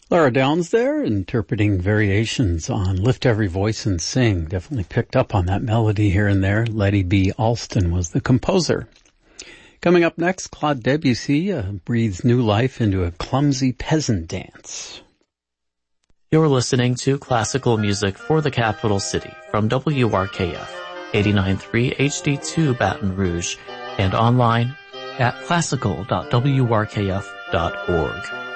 Laura Downs there, interpreting variations on Lift Every Voice and Sing. Definitely picked up on that melody here and there. Letty B. Alston was the composer. Coming up next, Claude Debussy breathes new life into a clumsy peasant dance. You're listening to classical music for the capital city from WRKF 89.3 HD2 Baton Rouge and online at classical.wrkf.org.